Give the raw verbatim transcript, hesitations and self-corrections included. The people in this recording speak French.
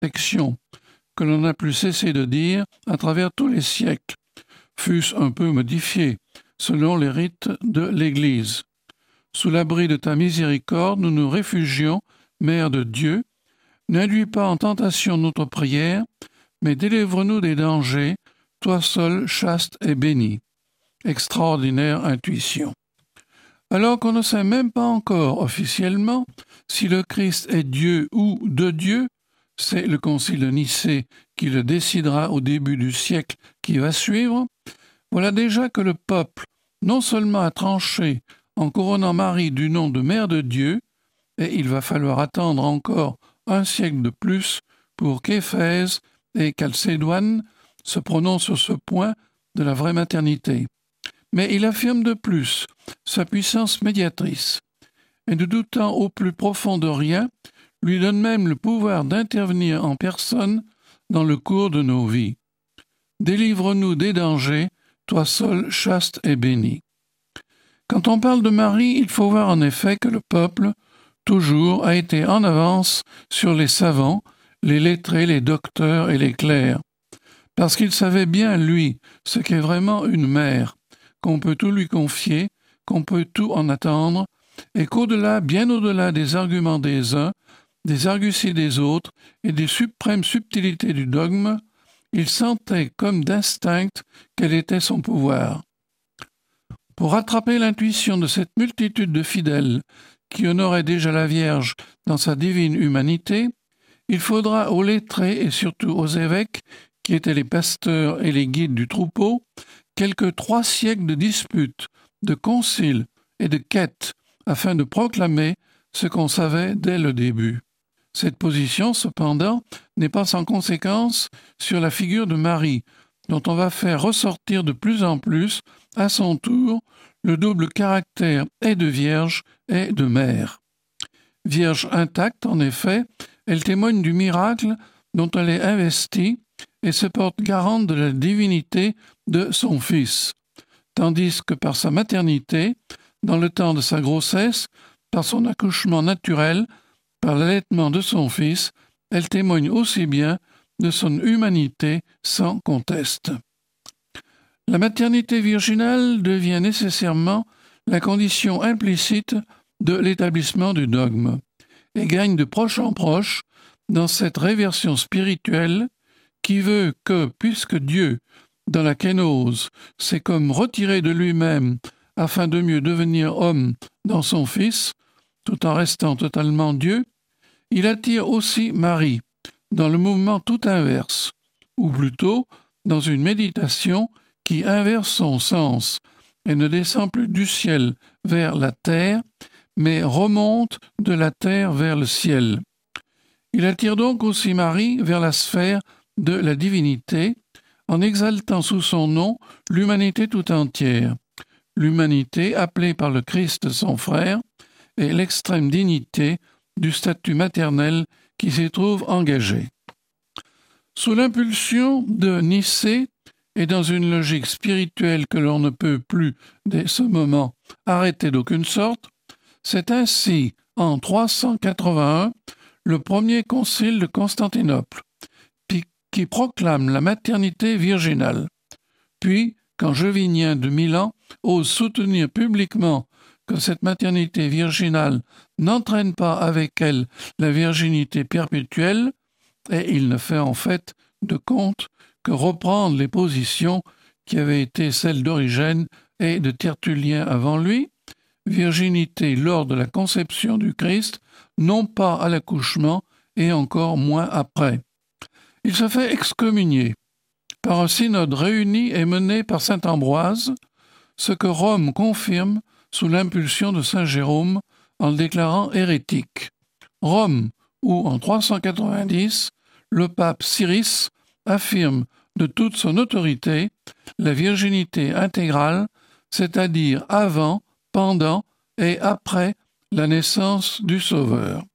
protection que l'on n'a plus cessé de dire à travers tous les siècles, fût-ce un peu modifié selon les rites de l'Église. Sous l'abri de ta miséricorde, nous nous réfugions, Mère de Dieu. N'induis pas en tentation notre prière, mais délivre-nous des dangers, toi seul chaste et béni. Extraordinaire intuition. Alors qu'on ne sait même pas encore officiellement si le Christ est Dieu ou de Dieu, c'est le concile de Nicée qui le décidera au début du siècle qui va suivre, voilà déjà que le peuple non seulement a tranché en couronnant Marie du nom de Mère de Dieu, et il va falloir attendre encore un siècle de plus pour qu'Éphèse et Chalcédoine se prononcent sur ce point de la vraie maternité. Mais il affirme de plus sa puissance médiatrice, et ne doutant au plus profond de rien, lui donne même le pouvoir d'intervenir en personne dans le cours de nos vies. Délivre-nous des dangers, toi seul chaste et béni. Quand on parle de Marie, il faut voir en effet que le peuple, toujours, a été en avance sur les savants, les lettrés, les docteurs et les clercs, parce qu'il savait bien, lui, ce qu'est vraiment une mère, qu'on peut tout lui confier, qu'on peut tout en attendre, et qu'au-delà, bien au-delà des arguments des uns, des arguties des autres et des suprêmes subtilités du dogme, il sentait comme d'instinct quel était son pouvoir. Pour rattraper l'intuition de cette multitude de fidèles qui honoraient déjà la Vierge dans sa divine humanité, il faudra aux lettrés et surtout aux évêques, qui étaient les pasteurs et les guides du troupeau, quelques trois siècles de disputes, de conciles et de quêtes afin de proclamer ce qu'on savait dès le début. Cette position, cependant, n'est pas sans conséquence sur la figure de Marie, dont on va faire ressortir de plus en plus, à son tour, le double caractère et de vierge et de mère. Vierge intacte, en effet, elle témoigne du miracle dont elle est investie et se porte garante de la divinité de son Fils, tandis que par sa maternité, dans le temps de sa grossesse, par son accouchement naturel, par l'allaitement de son Fils, elle témoigne aussi bien de son humanité sans conteste. La maternité virginale devient nécessairement la condition implicite de l'établissement du dogme et gagne de proche en proche dans cette réversion spirituelle qui veut que, puisque Dieu, dans la kénose, s'est comme retiré de lui-même afin de mieux devenir homme dans son Fils, tout en restant totalement Dieu, il attire aussi Marie dans le mouvement tout inverse, ou plutôt dans une méditation qui inverse son sens et ne descend plus du ciel vers la terre, mais remonte de la terre vers le ciel. Il attire donc aussi Marie vers la sphère de la divinité, en exaltant sous son nom l'humanité tout entière, l'humanité appelée par le Christ son frère, et l'extrême dignité du statut maternel qui s'y trouve engagé. Sous l'impulsion de Nicée, et dans une logique spirituelle que l'on ne peut plus, dès ce moment, arrêter d'aucune sorte, c'est ainsi, en trois cent quatre-vingt-un, le premier concile de Constantinople, qui proclame la maternité virginale. Puis, quand Jovinien de Milan ose soutenir publiquement que cette maternité virginale n'entraîne pas avec elle la virginité perpétuelle, et il ne fait en fait de compte que reprendre les positions qui avaient été celles d'Origène et de Tertullien avant lui, virginité lors de la conception du Christ, non pas à l'accouchement et encore moins après. Il se fait excommunier par un synode réuni et mené par saint Ambroise, ce que Rome confirme sous l'impulsion de saint Jérôme en le déclarant hérétique. Rome, où en trois cent quatre-vingt-dix, le pape Cyrus affirme de toute son autorité la virginité intégrale, c'est-à-dire avant, pendant et après la naissance du Sauveur.